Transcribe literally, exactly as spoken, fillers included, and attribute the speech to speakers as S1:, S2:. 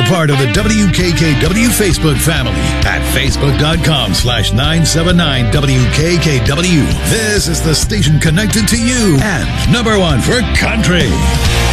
S1: part of the W K K W Facebook family at facebook.com slash 979 WKKW. This is the station connected to you and number one for country.